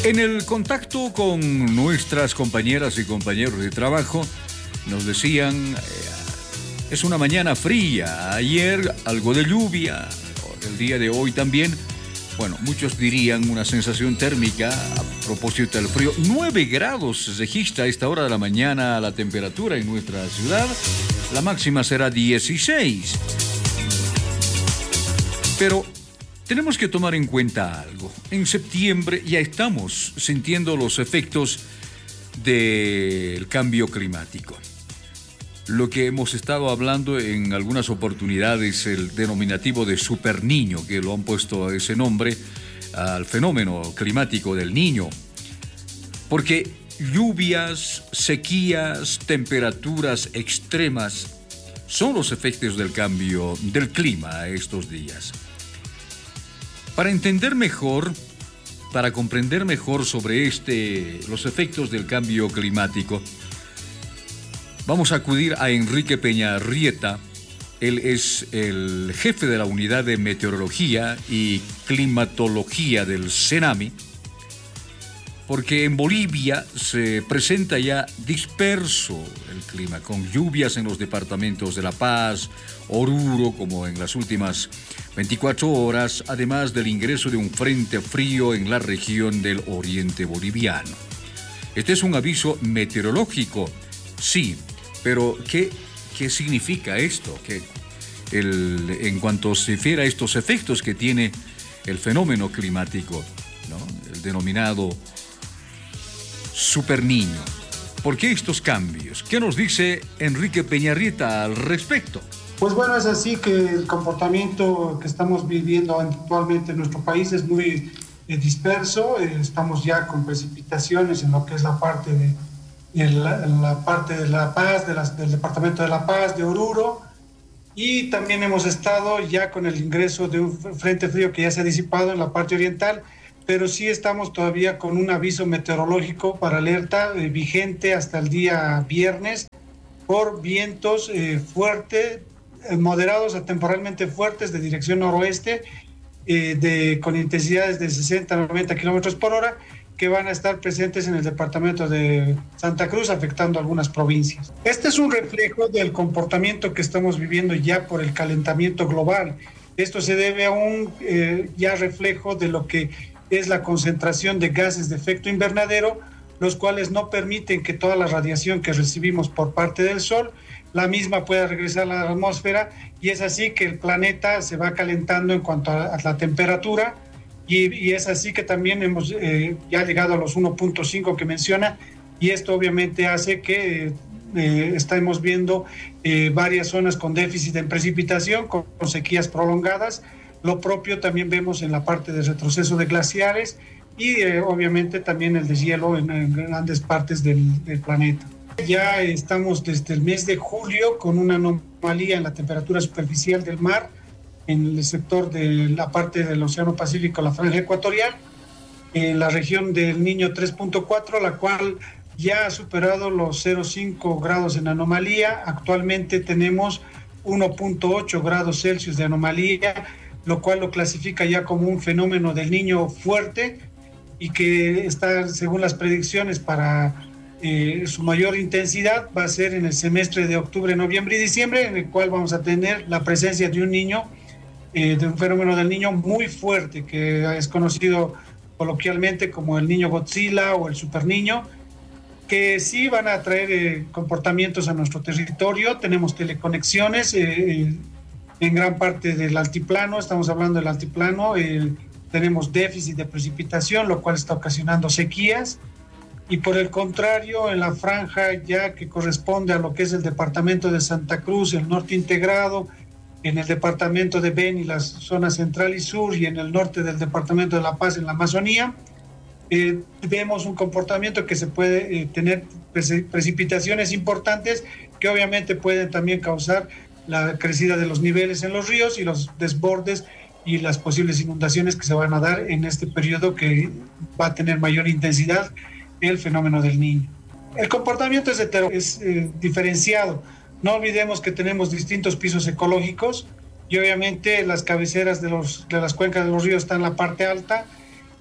En el contacto con nuestras compañeras y compañeros de trabajo, nos decían, es una mañana fría, ayer algo de lluvia, el día de hoy también. Bueno, muchos dirían una sensación térmica a propósito del frío. 9 grados se registra a esta hora de la mañana la temperatura en nuestra ciudad. La máxima será 16. Pero tenemos que tomar en cuenta algo. En septiembre ya estamos sintiendo los efectos del cambio climático. Lo que hemos estado hablando en algunas oportunidades, el denominativo de superniño, que lo han puesto ese nombre al fenómeno climático del niño. Porque lluvias, sequías, temperaturas extremas son los efectos del cambio del clima estos días. Para entender mejor, para comprender mejor sobre los efectos del cambio climático, vamos a acudir a Enrique Peñarrieta. Él es el jefe de la Unidad de Meteorología y Climatología del CENAMI, porque en Bolivia se presenta ya disperso el clima, con lluvias en los departamentos de La Paz, Oruro, como en las últimas 24 horas, además del ingreso de un frente frío en la región del oriente boliviano. Este es un aviso meteorológico, sí, pero ¿qué significa esto? En cuanto se refiere a estos efectos que tiene el fenómeno climático, ¿no? El denominado superniño. ¿Por qué estos cambios? ¿Qué nos dice Enrique Peñarrieta al respecto? Pues bueno, es así que el comportamiento que estamos viviendo actualmente en nuestro país es muy disperso. Estamos ya con precipitaciones en lo que es la parte de La Paz, del departamento de La Paz, de Oruro, y también hemos estado ya con el ingreso de un frente frío que ya se ha disipado en la parte oriental, pero sí estamos todavía con un aviso meteorológico para alerta vigente hasta el día viernes por vientos fuertes, moderados a temporalmente fuertes de dirección noroeste, con intensidades de 60 a 90 kilómetros por hora, que van a estar presentes en el departamento de Santa Cruz, afectando algunas provincias. Este es un reflejo del comportamiento que estamos viviendo ya por el calentamiento global. Esto se debe a un ya reflejo de lo que es la concentración de gases de efecto invernadero, los cuales no permiten que toda la radiación que recibimos por parte del Sol, la misma pueda regresar a la atmósfera, y es así que el planeta se va calentando en cuanto a la temperatura, y es así que también hemos ya llegado a los 1.5 que menciona, y esto obviamente hace que estemos viendo varias zonas con déficit en precipitación, con sequías prolongadas. Lo propio también vemos en la parte de retroceso de glaciares y obviamente también el deshielo en grandes partes del planeta. Ya estamos desde el mes de julio con una anomalía en la temperatura superficial del mar, en el sector de la parte del Océano Pacífico, la franja ecuatorial, en la región del Niño 3.4, la cual ya ha superado los 0,5 grados en anomalía. Actualmente tenemos 1.8 grados Celsius de anomalía, lo cual lo clasifica ya como un fenómeno del Niño fuerte, y que está, según las predicciones, para su mayor intensidad va a ser en el semestre de octubre, noviembre y diciembre, en el cual vamos a tener la presencia de un niño, de un fenómeno del Niño muy fuerte, que es conocido coloquialmente como el Niño Godzilla o el Superniño, que sí van a traer comportamientos a nuestro territorio. Tenemos teleconexiones en gran parte del altiplano, estamos hablando del altiplano, tenemos déficit de precipitación, lo cual está ocasionando sequías, y por el contrario, en la franja ya que corresponde a lo que es el departamento de Santa Cruz, el norte integrado, en el departamento de Beni, las zonas central y sur, y en el norte del departamento de La Paz, en la Amazonía, vemos un comportamiento que se puede tener precipitaciones importantes, que obviamente pueden también causar la crecida de los niveles en los ríos y los desbordes y las posibles inundaciones que se van a dar en este periodo, que va a tener mayor intensidad el fenómeno del Niño. El comportamiento es diferenciado. No olvidemos que tenemos distintos pisos ecológicos, y obviamente las cabeceras de las cuencas de los ríos están en la parte alta,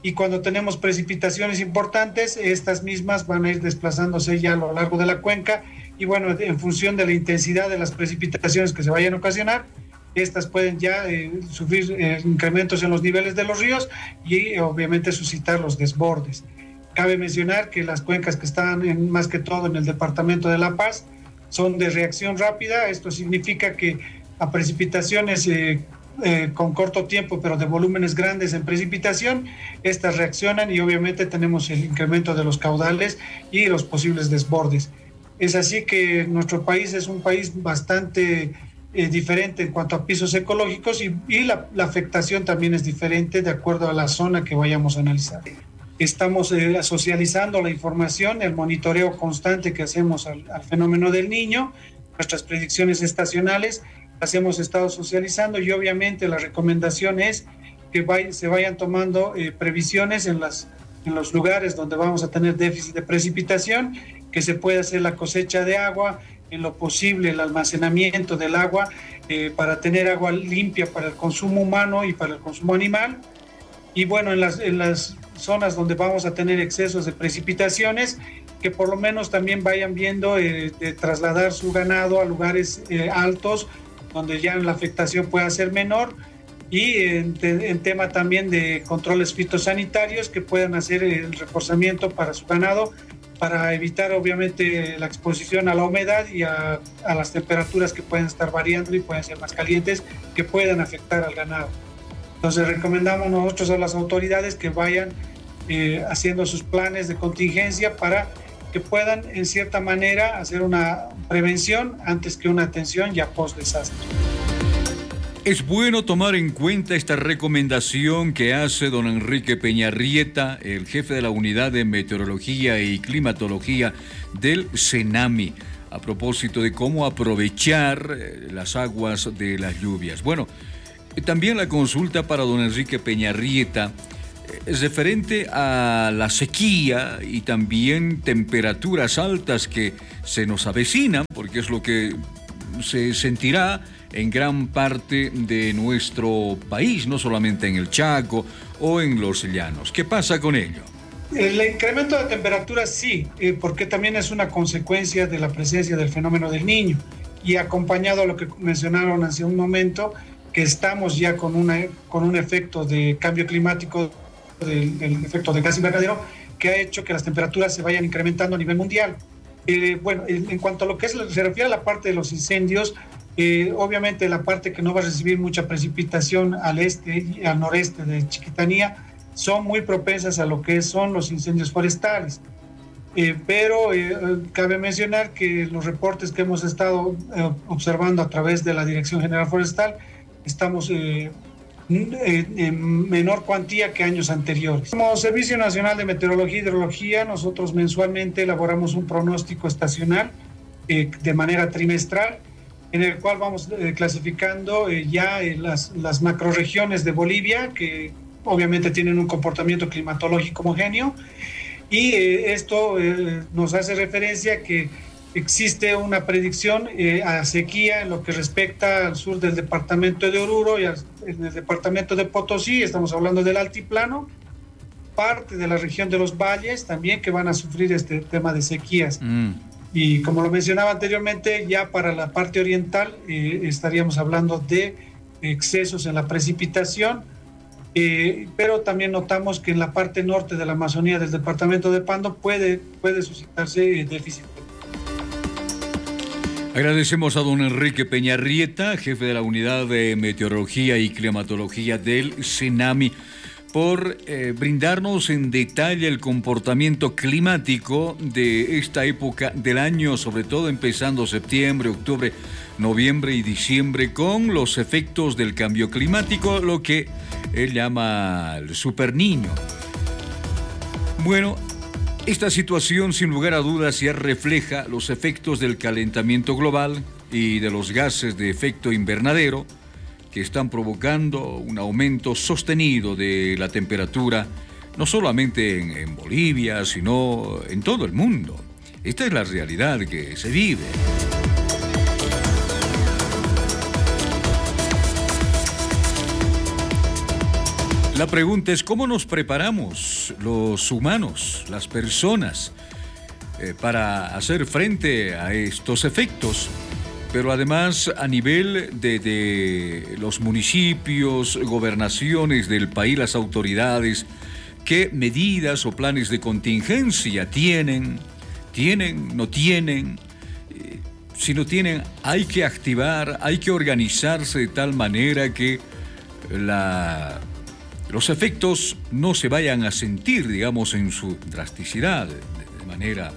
y cuando tenemos precipitaciones importantes, estas mismas van a ir desplazándose ya a lo largo de la cuenca y bueno, en función de la intensidad de las precipitaciones que se vayan a ocasionar, estas pueden ya sufrir incrementos en los niveles de los ríos y obviamente suscitar los desbordes. Cabe mencionar que las cuencas que están más que todo en el departamento de La Paz son de reacción rápida. Esto significa que a precipitaciones con corto tiempo, pero de volúmenes grandes en precipitación, estas reaccionan y obviamente tenemos el incremento de los caudales y los posibles desbordes. Es así que nuestro país es un país bastante diferente en cuanto a pisos ecológicos y la afectación también es diferente de acuerdo a la zona que vayamos a analizar. Estamos socializando la información, el monitoreo constante que hacemos al fenómeno del Niño, nuestras predicciones estacionales, las hemos estado socializando y obviamente la recomendación es que se vayan tomando previsiones en los lugares donde vamos a tener déficit de precipitación, que se pueda hacer la cosecha de agua, en lo posible el almacenamiento del agua para tener agua limpia para el consumo humano y para el consumo animal. Y bueno, en las zonas donde vamos a tener excesos de precipitaciones, que por lo menos también vayan viendo de trasladar su ganado a lugares altos, donde ya la afectación pueda ser menor, y en tema también de controles fitosanitarios, que puedan hacer el reforzamiento para su ganado, para evitar obviamente la exposición a la humedad y a las temperaturas que pueden estar variando y pueden ser más calientes, que puedan afectar al ganado. Entonces recomendamos nosotros a las autoridades que vayan haciendo sus planes de contingencia para que puedan en cierta manera hacer una prevención antes que una atención ya post desastre. Es bueno tomar en cuenta esta recomendación que hace don Enrique Peñarrieta, el jefe de la Unidad de Meteorología y Climatología del CENAMI, a propósito de cómo aprovechar las aguas de las lluvias. Bueno, también la consulta para don Enrique Peñarrieta es referente a la sequía y también temperaturas altas que se nos avecinan, porque es lo que se sentirá en gran parte de nuestro país, no solamente en el Chaco o en los llanos. ¿Qué pasa con ello? El incremento de temperaturas sí, porque también es una consecuencia de la presencia del fenómeno del Niño y acompañado a lo que mencionaron hace un momento, que estamos ya con un efecto de cambio climático, del efecto de gas invernadero, que ha hecho que las temperaturas se vayan incrementando a nivel mundial. Bueno, en cuanto a lo que se refiere a la parte de los incendios, obviamente la parte que no va a recibir mucha precipitación al este y al noreste de Chiquitanía son muy propensas a lo que son los incendios forestales. Pero cabe mencionar que los reportes que hemos estado observando a través de la Dirección General Forestal, estamos en menor cuantía que años anteriores. Como Servicio Nacional de Meteorología y Hidrología, nosotros mensualmente elaboramos un pronóstico estacional de manera trimestral, en el cual vamos clasificando ya las macrorregiones de Bolivia, que obviamente tienen un comportamiento climatológico homogéneo, y esto nos hace referencia a que existe una predicción a sequía en lo que respecta al sur del departamento de Oruro y en el departamento de Potosí. Estamos hablando del altiplano, parte de la región de los valles también, que van a sufrir este tema de sequías. Y como lo mencionaba anteriormente, ya para la parte oriental estaríamos hablando de excesos en la precipitación, pero también notamos que en la parte norte de la Amazonía del departamento de Pando puede suscitarse déficit. Agradecemos a don Enrique Peñarrieta, jefe de la Unidad de Meteorología y Climatología del CENAMI, por brindarnos en detalle el comportamiento climático de esta época del año, sobre todo empezando septiembre, octubre, noviembre y diciembre, con los efectos del cambio climático, lo que él llama el Super Niño. Bueno, esta situación sin lugar a dudas ya refleja los efectos del calentamiento global y de los gases de efecto invernadero, que están provocando un aumento sostenido de la temperatura, no solamente en Bolivia, sino en todo el mundo. Esta es la realidad que se vive. La pregunta es cómo nos preparamos los humanos, las personas, para hacer frente a estos efectos, pero además a nivel de los municipios, gobernaciones del país, las autoridades, qué medidas o planes de contingencia tienen, no tienen. Si no tienen, hay que activar, hay que organizarse de tal manera que los efectos no se vayan a sentir, digamos, en su drasticidad, de manera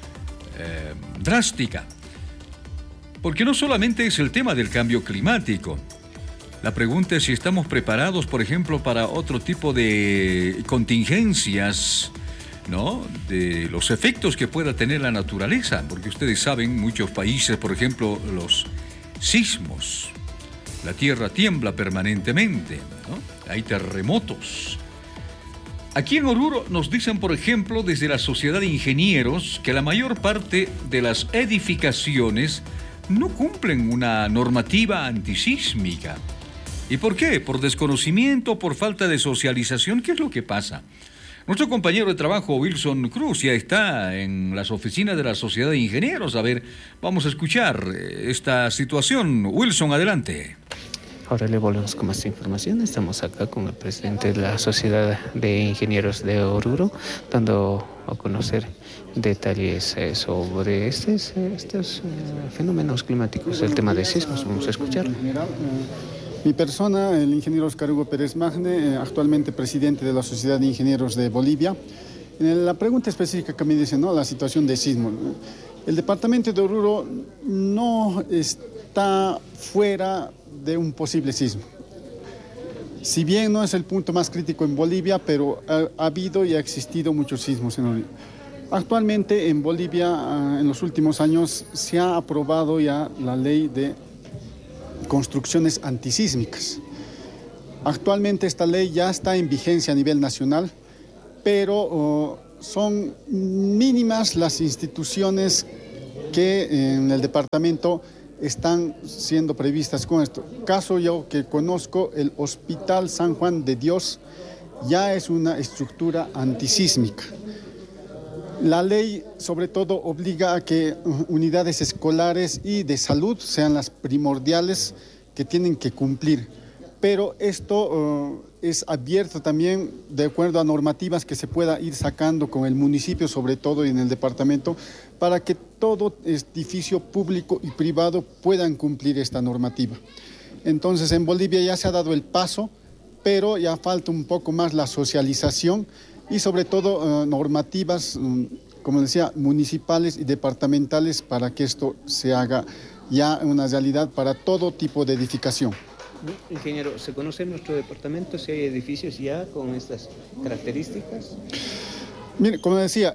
drástica. Porque no solamente es el tema del cambio climático. La pregunta es si estamos preparados, por ejemplo, para otro tipo de contingencias, ¿no? De los efectos que pueda tener la naturaleza, porque ustedes saben, muchos países, por ejemplo, los sismos, la tierra tiembla permanentemente, ¿no? Hay terremotos. Aquí en Oruro nos dicen, por ejemplo, desde la Sociedad de Ingenieros, que la mayor parte de las edificaciones no cumplen una normativa antisísmica. ¿Y por qué? ¿Por desconocimiento, por falta de socialización? ¿Qué es lo que pasa? Nuestro compañero de trabajo, Wilson Cruz, ya está en las oficinas de la Sociedad de Ingenieros. A ver, vamos a escuchar esta situación. Wilson, adelante. Ahora le volvemos con más información. Estamos acá con el presidente de la Sociedad de Ingenieros de Oruro, dando a conocer detalles sobre estos fenómenos climáticos, el tema de sismos. Vamos a escuchar. Mi persona, el ingeniero Oscar Hugo Pérez Magne, actualmente presidente de la Sociedad de Ingenieros de Bolivia. La pregunta específica que me dice, ¿no? La situación de sismo. El departamento de Oruro no está fuera de un posible sismo. Si bien no es el punto más crítico en Bolivia, pero ha habido y ha existido muchos sismos en Bolivia. Actualmente en Bolivia, en los últimos años, se ha aprobado ya la ley de construcciones antisísmicas. Actualmente esta ley ya está en vigencia a nivel nacional, pero son mínimas las instituciones que en el departamento están siendo previstas con esto. Caso yo que conozco, el Hospital San Juan de Dios ya es una estructura antisísmica. La ley, sobre todo, obliga a que unidades escolares y de salud sean las primordiales que tienen que cumplir. Pero esto es abierto también de acuerdo a normativas que se pueda ir sacando con el municipio, sobre todo y en el departamento, para que todo edificio público y privado puedan cumplir esta normativa. Entonces, en Bolivia ya se ha dado el paso, pero ya falta un poco más la socialización y sobre todo normativas, como decía, municipales y departamentales para que esto se haga ya una realidad para todo tipo de edificación. Ingeniero, ¿se conoce en nuestro departamento si hay edificios ya con estas características? Mire, como decía,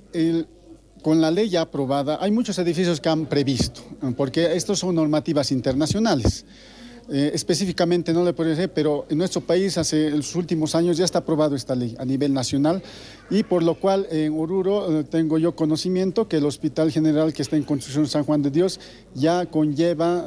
con la ley ya aprobada, hay muchos edificios que han previsto, porque estos son normativas internacionales. Específicamente no le puedo decir, pero en nuestro país hace los últimos años ya está aprobado esta ley a nivel nacional y por lo cual en Oruro tengo yo conocimiento que el Hospital General que está en construcción San Juan de Dios ya conlleva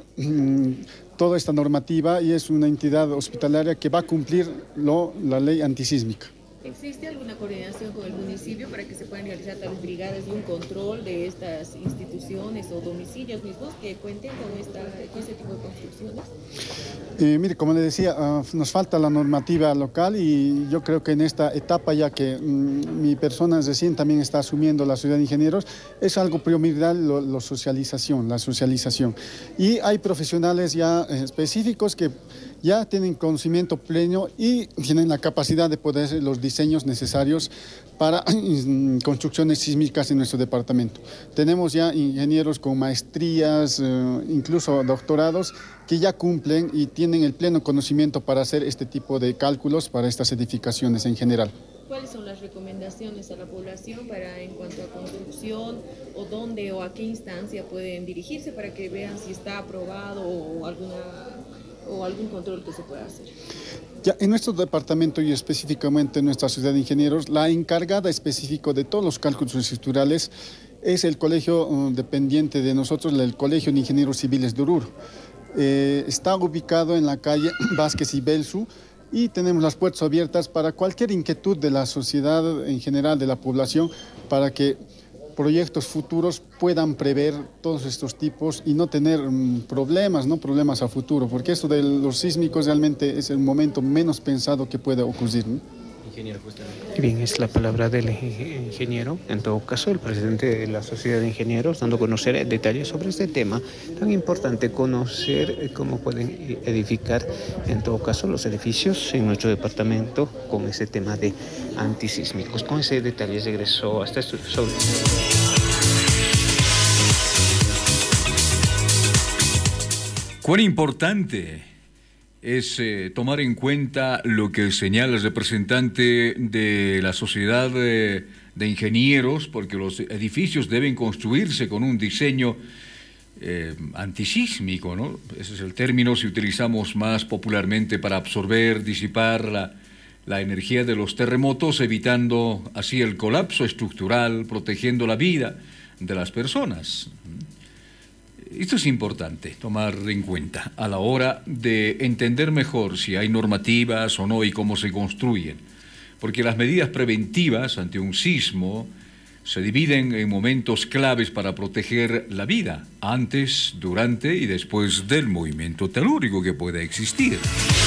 toda esta normativa y es una entidad hospitalaria que va a cumplir la ley antisísmica. ¿Existe alguna coordinación con el municipio para que se puedan realizar tales brigadas de un control de estas instituciones o domicilios mismos que cuenten con este tipo de construcciones? Mire, como le decía, nos falta la normativa local y yo creo que en esta etapa, ya que mi persona recién también está asumiendo la Sociedad de Ingenieros, es algo primordial la socialización. Y hay profesionales ya específicos que ya tienen conocimiento pleno y tienen la capacidad de poder hacer los diseños necesarios para construcciones sísmicas en nuestro departamento. Tenemos ya ingenieros con maestrías, incluso doctorados, que ya cumplen y tienen el pleno conocimiento para hacer este tipo de cálculos para estas edificaciones en general. ¿Cuáles son las recomendaciones a la población para en cuanto a construcción o dónde o a qué instancia pueden dirigirse para que vean si está aprobado o algún control que se pueda hacer? Ya en nuestro departamento y específicamente en nuestra Sociedad de Ingenieros, la encargada específica de todos los cálculos estructurales es el colegio dependiente de nosotros, el Colegio de Ingenieros Civiles de Oruro. Está ubicado en la calle Vázquez y Belsu y tenemos las puertas abiertas para cualquier inquietud de la sociedad en general, de la población, para que proyectos futuros puedan prever todos estos tipos y no tener problemas a futuro, porque esto de los sísmicos realmente es el momento menos pensado que puede ocurrir, ¿no? Ingeniero, justamente. Bien, es la palabra del ingeniero, en todo caso, el presidente de la Sociedad de Ingenieros, dando a conocer detalles sobre este tema tan importante, conocer cómo pueden edificar, en todo caso, los edificios en nuestro departamento con ese tema de antisísmicos. Con ese detalle regresó hasta estudio. ¿Cuán importante es tomar en cuenta lo que señala el representante de la Sociedad de Ingenieros, porque los edificios deben construirse con un diseño antisísmico, ¿no? Ese es el término si utilizamos más popularmente para absorber, disipar la energía de los terremotos, evitando así el colapso estructural, protegiendo la vida de las personas. Esto es importante tomar en cuenta a la hora de entender mejor si hay normativas o no y cómo se construyen, porque las medidas preventivas ante un sismo se dividen en momentos claves para proteger la vida, antes, durante y después del movimiento telúrico que pueda existir.